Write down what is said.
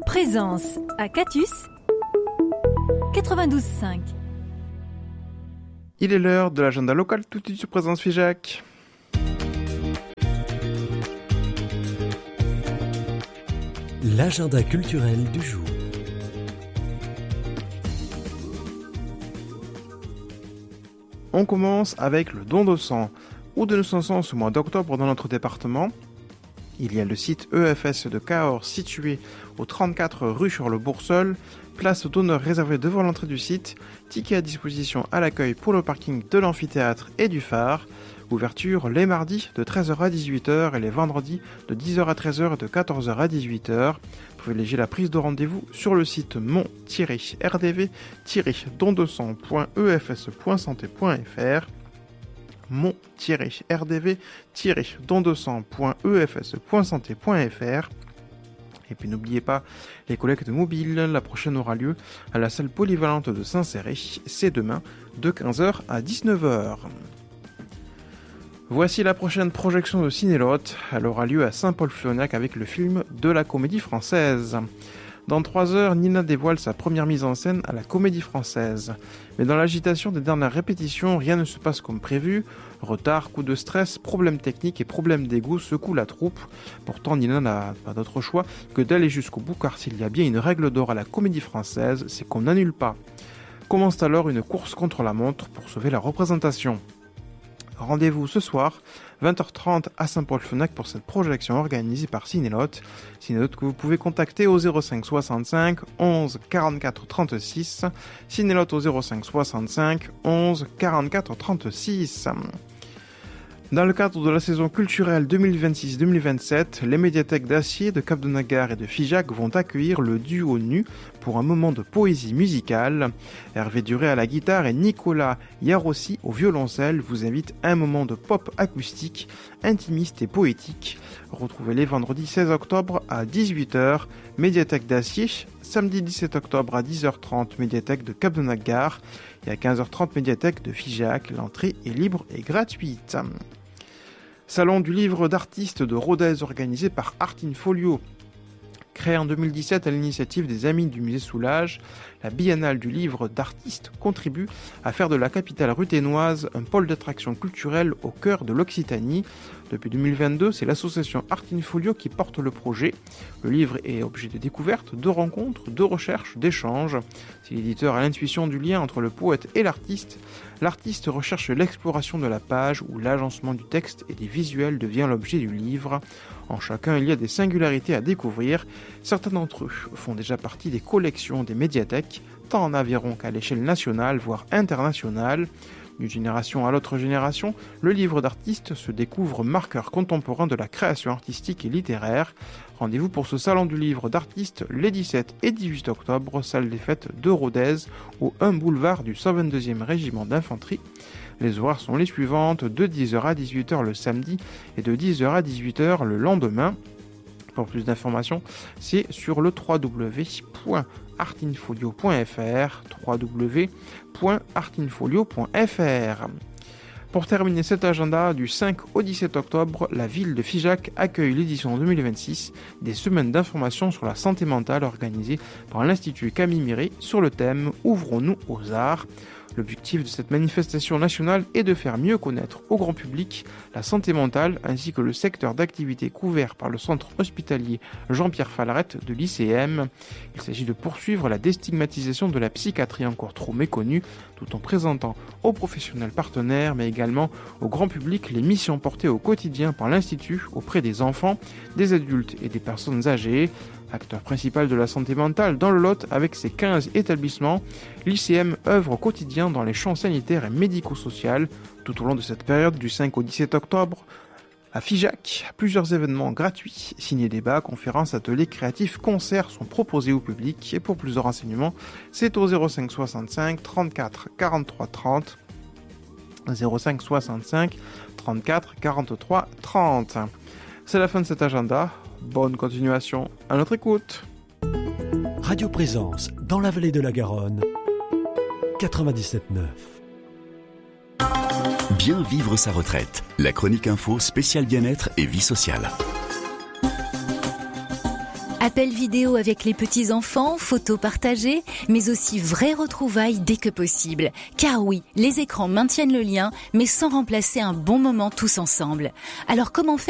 Présence à Catus 92.5. Il est l'heure de l'agenda local tout de suite sur Présence Figeac. L'agenda culturel du jour. On commence avec le don de sang. Où de son sang ce mois d'octobre dans notre département. Il y a le site EFS de Cahors situé au 34 rue Charles-Bourseul, place d'honneur réservée devant l'entrée du site, ticket à disposition à l'accueil pour le parking de l'amphithéâtre et du phare, ouverture les mardis de 13h à 18h et les vendredis de 10h à 13h et de 14h à 18h. Privilégiez la prise de rendez-vous sur le site mon-rdv-dondesang.efs.santé.fr mon-rdv-dondesang.efs.santé.fr. Et puis n'oubliez pas les collectes mobiles, la prochaine aura lieu à la salle polyvalente de Saint-Céré, c'est demain de 15h à 19h. Voici la prochaine projection de Cinélotte, elle aura lieu à Saint-Paul-Fleunac avec le film de la Comédie Française. Dans 3 heures, Nina dévoile sa première mise en scène à la Comédie Française. Mais dans l'agitation des dernières répétitions, rien ne se passe comme prévu. Retard, coup de stress, problèmes techniques et problèmes d'ego secouent la troupe. Pourtant, Nina n'a pas d'autre choix que d'aller jusqu'au bout, car s'il y a bien une règle d'or à la Comédie Française, c'est qu'on n'annule pas. Commence alors une course contre la montre pour sauver la représentation. Rendez-vous ce soir, 20h30 à Saint-Paul-Fleunac pour cette projection organisée par Cinélotte. Cinélotte que vous pouvez contacter au 05 65 11 44 36. Cinélotte au 05 65 11 44 36. Dans le cadre de la saison culturelle 2026-2027, les médiathèques d'Acier, de Cap-de-Nagar et de Figeac vont accueillir le duo nu pour un moment de poésie musicale. Hervé Duré à la guitare et Nicolas Yarossi au violoncelle vous invitent à un moment de pop acoustique, intimiste et poétique. Retrouvez-les vendredi 16 octobre à 18h, médiathèque d'Acier, samedi 17 octobre à 10h30, médiathèque de Cap-de-Nagar et à 15h30, médiathèque de Figeac. L'entrée est libre et gratuite. Salon du livre d'artistes de Rodez organisé par Art in Folio. Créé en 2017 à l'initiative des Amis du Musée Soulage, la Biennale du livre d'artistes contribue à faire de la capitale ruthénoise un pôle d'attraction culturelle au cœur de l'Occitanie. Depuis 2022, c'est l'association Art in Folio qui porte le projet. Le livre est objet de découvertes, de rencontres, de recherches, d'échanges. Si l'éditeur a l'intuition du lien entre le poète et l'artiste recherche l'exploration de la page où l'agencement du texte et des visuels devient l'objet du livre. En chacun, il y a des singularités à découvrir. Certains d'entre eux font déjà partie des collections des médiathèques, tant en Aveyron qu'à l'échelle nationale, voire internationale. D'une génération à l'autre génération, le livre d'artiste se découvre marqueur contemporain de la création artistique et littéraire. Rendez-vous pour ce salon du livre d'artistes les 17 et 18 octobre, salle des fêtes de Rodez, au 1 boulevard du 122e régiment d'infanterie. Les horaires sont les suivantes, de 10h à 18h le samedi et de 10h à 18h le lendemain. Pour plus d'informations, c'est sur le www.artinfolio.fr, www.artinfolio.fr. Pour terminer cet agenda, du 5 au 17 octobre, la ville de Figeac accueille l'édition 2026 des semaines d'information sur la santé mentale organisées par l'Institut Camille Miret sur le thème « Ouvrons-nous aux arts ». L'objectif de cette manifestation nationale est de faire mieux connaître au grand public la santé mentale ainsi que le secteur d'activité couvert par le centre hospitalier Jean-Pierre Fallarette de l'ICM. Il s'agit de poursuivre la déstigmatisation de la psychiatrie encore trop méconnue tout en présentant aux professionnels partenaires mais également au grand public les missions portées au quotidien par l'Institut auprès des enfants, des adultes et des personnes âgées. Acteur principal de la santé mentale dans le Lot avec ses 15 établissements, l'ICM œuvre au quotidien dans les champs sanitaires et médico-social. Tout au long de cette période du 5 au 17 octobre, à Figeac, plusieurs événements gratuits, ciné-débats, conférences, ateliers créatifs, concerts sont proposés au public. Et pour plus de renseignements, c'est au 05 65 34 43 30. 05 65 34 43 30. C'est la fin de cet agenda. Bonne continuation, à notre écoute. Radio Présence, dans la vallée de la Garonne, 97.9. Bien vivre sa retraite. La chronique info spéciale bien-être et vie sociale. Appels vidéo avec les petits-enfants, photos partagées, mais aussi vraies retrouvailles dès que possible. Car oui, les écrans maintiennent le lien, mais sans remplacer un bon moment tous ensemble. Alors comment faire